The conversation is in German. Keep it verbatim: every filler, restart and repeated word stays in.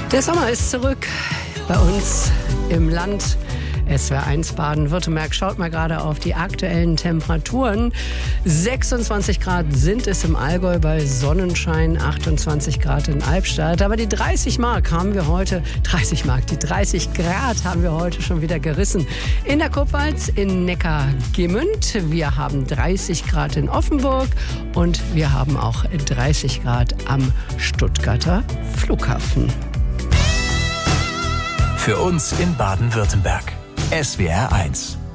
Der Sommer ist zurück bei uns im Land. S W R eins Baden-Württemberg schaut mal gerade auf die aktuellen Temperaturen. sechsundzwanzig Grad sind es im Allgäu bei Sonnenschein, achtundzwanzig Grad in Albstadt. Aber die dreißig Mark haben wir heute, dreißig Mark, die dreißig Grad haben wir heute schon wieder gerissen. In der Kurpfalz, in Neckargemünd. Wir haben dreißig Grad in Offenburg und wir haben auch dreißig Grad am Stuttgarter Flughafen. Für uns in Baden-Württemberg. S W R eins.